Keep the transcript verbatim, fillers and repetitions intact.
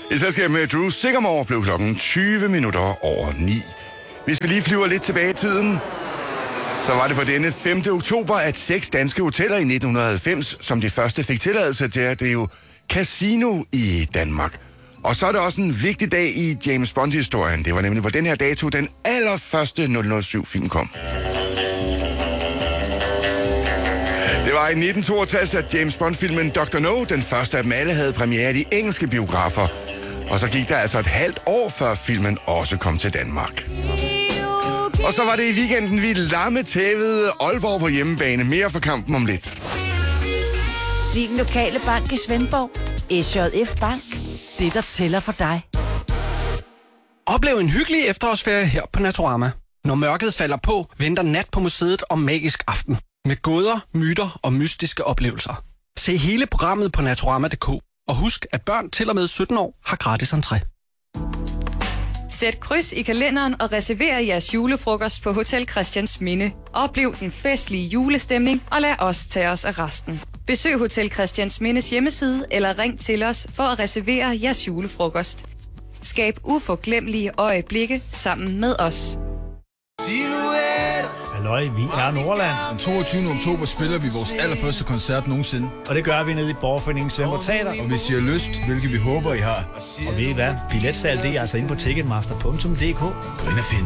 I selskab med Drew Sigamore blev klokken tyve minutter over ni. Hvis vi lige flyver lidt tilbage i tiden, så var det på denne femte oktober, at seks danske hoteller i nitten halvfems, som de første fik tilladelse til at drive casino i Danmark. Og så er det også en vigtig dag i James Bond-historien. Det var nemlig på den her dato, den allerførste nul nul syv-film kom. Det var i nitten toogtres, at James Bond-filmen doktor No, den første af dem alle, havde premiere i de engelske biografer. Og så gik der altså et halvt år, før filmen også kom til Danmark. Og så var det i weekenden, vi lammetævede Aalborg på hjemmebane. Mere for kampen om lidt. Din lokale bank i Svendborg. S J F Bank. Det, der tæller for dig. Oplev en hyggelig efterårsferie her på Naturama. Når mørket falder på, venter Nat på museet om magisk aften. Med gåder, myter og mystiske oplevelser. Se hele programmet på naturama punktum d k. Og husk, at børn til og med sytten år har gratis entré. Sæt kryds i kalenderen og reserver jeres julefrokost på Hotel Christiansminde. Oplev den festlige julestemning og lad os tage os af resten. Besøg Hotel Christiansmindes hjemmeside eller ring til os for at reservere jeres julefrokost. Skab uforglemmelige øjeblikke sammen med os. Halløj, vi er Nordland. Den toogtyvende oktober spiller vi vores allerførste koncert nogensinde. Og det gør vi nede i Borgerforeningen Svendborg Teater. Og hvis I har lyst, hvilket vi håber, I har. Og ved I hvad? Billetsalg, det er altså inde på ticketmaster punktum d k. Gå ind og find